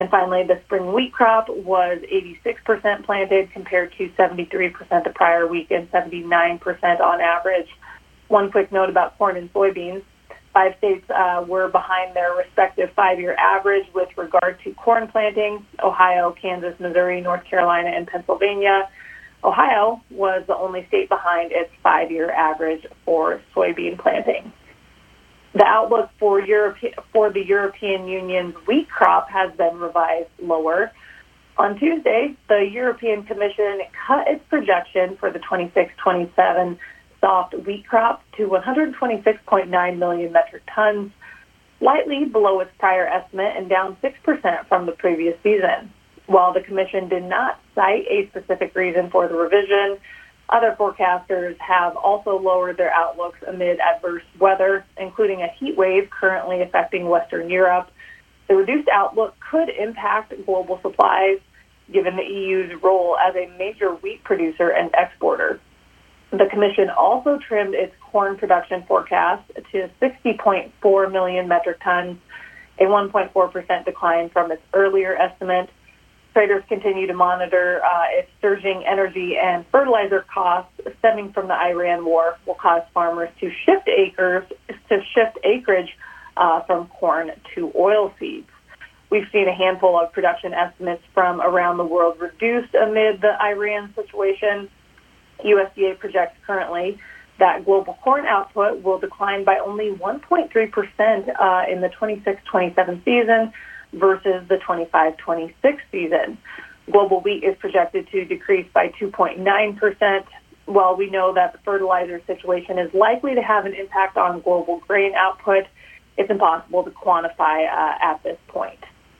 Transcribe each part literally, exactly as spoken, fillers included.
And finally, the spring wheat crop was eighty-six percent planted compared to seventy-three percent the prior week and seventy-nine percent on average. One quick note about corn and soybeans. Five states uh, were behind their respective five-year average with regard to corn planting: Ohio, Kansas, Missouri, North Carolina, and Pennsylvania. Ohio was the only state behind its five-year average for soybean planting. The outlook for Europe, for the European Union's wheat crop has been revised lower. On Tuesday, the European Commission cut its projection for the twenty-six twenty-seven soft wheat crop to one hundred twenty-six point nine million metric tons, slightly below its prior estimate and down six percent from the previous season. While the Commission did not cite a specific reason for the revision, other forecasters have also lowered their outlooks amid adverse weather, including a heat wave currently affecting Western Europe. The reduced outlook could impact global supplies, given the E U's role as a major wheat producer and exporter. The Commission also trimmed its corn production forecast to sixty point four million metric tons, a one point four percent decline from its earlier estimate. Traders continue to monitor uh, if surging energy and fertilizer costs stemming from the Iran war will cause farmers to shift acres to shift acreage uh, from corn to oil seeds. We've seen a handful of production estimates from around the world reduced amid the Iran situation. U S D A projects currently that global corn output will decline by only one point three percent uh, in the twenty-six twenty-seven season versus the twenty-five twenty-six season. Global wheat is projected to decrease by two point nine percent. While we know that the fertilizer situation is likely to have an impact on global grain output, it's impossible to quantify uh, at this point.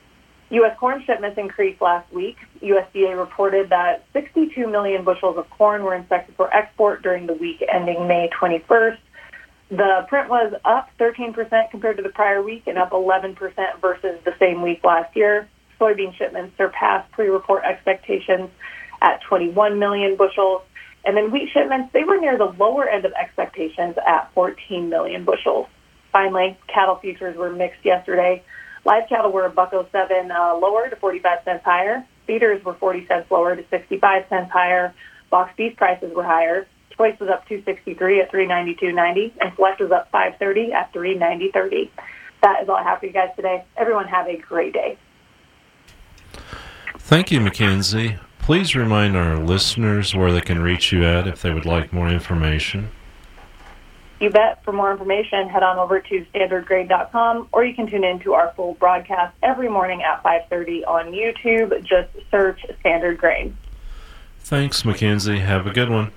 U S corn shipments increased last week. U S D A reported that sixty-two million bushels of corn were inspected for export during the week ending May twenty-first. The print was up thirteen percent compared to the prior week and up eleven percent versus the same week last year. Soybean shipments surpassed pre-report expectations at twenty-one million bushels. And then wheat shipments, they were near the lower end of expectations at fourteen million bushels. Finally, cattle futures were mixed yesterday. Live cattle were a buck oh seven uh, lower to forty-five cents higher. Feeders were forty cents lower to sixty-five cents higher. Box beef prices were higher. Choice was up two sixty-three at three ninety-two ninety, and Select was up five thirty at three ninety thirty. That is all I have for you guys today. Everyone have a great day. Thank you, Mackenzie. Please remind our listeners where they can reach you at if they would like more information. You bet. For more information, head on over to standard grain dot com, or you can tune in to our full broadcast every morning at five thirty on YouTube. Just search Standard Grain. Thanks, Mackenzie. Have a good one.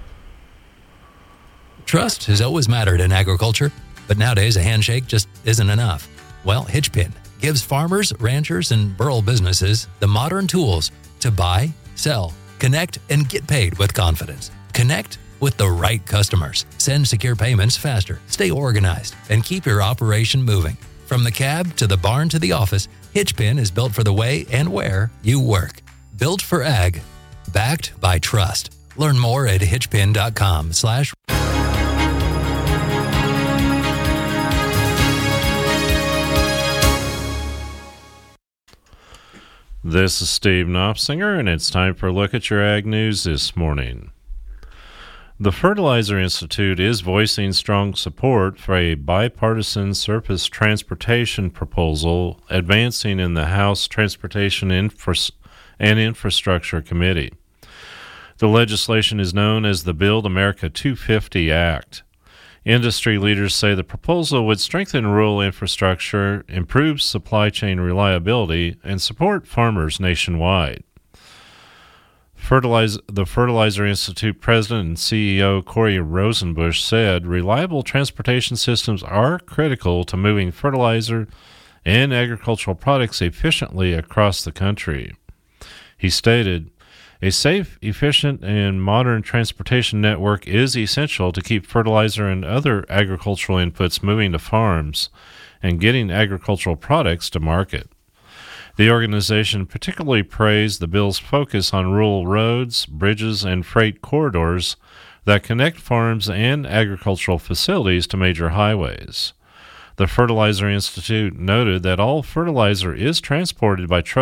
Trust has always mattered in agriculture, but nowadays a handshake just isn't enough. Well, Hitchpin gives farmers, ranchers, and rural businesses the modern tools to buy, sell, connect, and get paid with confidence. Connect with the right customers. Send secure payments faster, stay organized, and keep your operation moving. From the cab to the barn to the office, Hitchpin is built for the way and where you work. Built for ag, backed by trust. Learn more at hitchpin dot com slash This is Steve Knopfsinger, and it's time for a look at your ag news this morning. The Fertilizer Institute is voicing strong support for a bipartisan surface transportation proposal advancing in the House Transportation Infra- and Infrastructure Committee. The legislation is known as the Build America two fifty Act. Industry leaders say the proposal would strengthen rural infrastructure, improve supply chain reliability, and support farmers nationwide. Fertilize, the Fertilizer Institute president and C E O Corey Rosenbusch said reliable transportation systems are critical to moving fertilizer and agricultural products efficiently across the country. He stated, "A safe, efficient, and modern transportation network is essential to keep fertilizer and other agricultural inputs moving to farms and getting agricultural products to market." The organization particularly praised the bill's focus on rural roads, bridges, and freight corridors that connect farms and agricultural facilities to major highways. The Fertilizer Institute noted that all fertilizer is transported by truck